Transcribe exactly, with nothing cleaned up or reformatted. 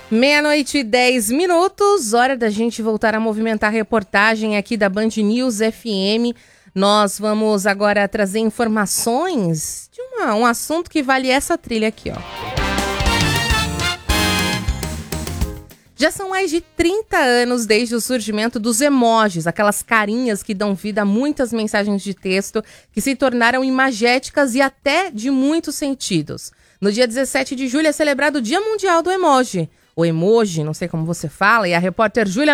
Meia-noite e dez minutos, hora da gente voltar a movimentar a reportagem aqui da Band News F M. Nós vamos agora trazer informações de uma, um assunto que vale essa trilha aqui, ó. Já são mais de trinta anos desde o surgimento dos emojis, aquelas carinhas que dão vida a muitas mensagens de texto que se tornaram imagéticas e até de muitos sentidos. No dia dezessete de julho é celebrado o Dia Mundial do Emoji. O emoji, não sei como você fala, e a repórter Júlia